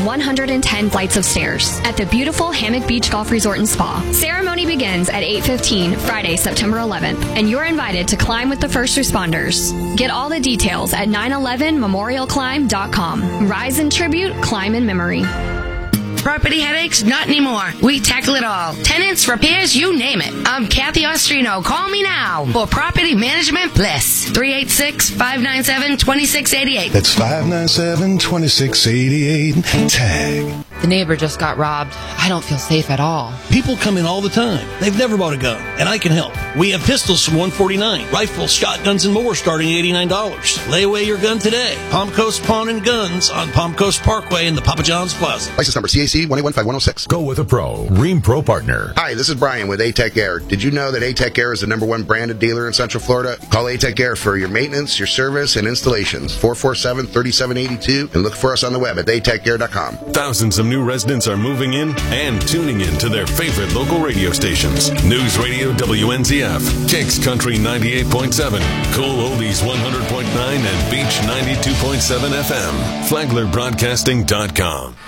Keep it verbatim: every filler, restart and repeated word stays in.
one hundred ten flights of stairs at the beautiful Hammock Beach Golf Resort and Spa. Ceremony begins at eight fifteen, Friday, September eleventh, and you're invited to climb with the first responders. Get all the details at nine eleven memorial climb dot com. Rise in tribute, climb in memory. Property headaches? Not anymore. We tackle it all. Tenants, repairs, you name it. I'm Kathy Ostrino. Call me now for Property Management Bliss. three eight six, five nine seven, two six eight eight. That's five nine seven, two six eight eight. Tag. The neighbor just got robbed. I don't feel safe at all. People come in all the time. They've never bought a gun, and I can help. We have pistols from one forty-nine, rifles, shotguns, and more starting at eighty-nine dollars. Lay away your gun today. Palm Coast Pawn and Guns on Palm Coast Parkway in the Papa John's Plaza. License number C A C one eight one five one oh six. Go with a pro. Rheem Pro Partner. Hi, this is Brian with A-Tech Air. Did you know that A-Tech Air is the number one branded dealer in Central Florida? Call A-Tech Air for your maintenance, your service, and installations. four four seven, three seven eight two, and look for us on the web at a tech air dot com. Thousands of new residents are moving in and tuning in to their favorite local radio stations. News Radio W N Z F, Kicks Country ninety-eight point seven, Cool Oldies one hundred point nine, and Beach ninety-two point seven F M. Flagler Broadcasting dot com.